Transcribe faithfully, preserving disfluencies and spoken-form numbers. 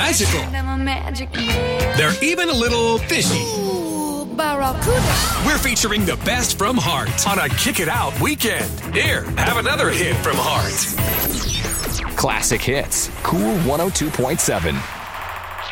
magical. They're even a little fishy. Ooh, barracuda. We're featuring the best from Heart on a Kick It Out weekend. Here, have another hit from Heart. Classic Hits. Cool one oh two point seven.